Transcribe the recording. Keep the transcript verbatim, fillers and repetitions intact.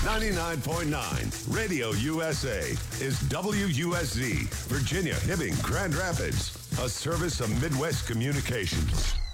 ninety-nine point nine Radio U S A is W U S Z, Virginia, Hibbing, Grand Rapids, a service of Midwest Communications.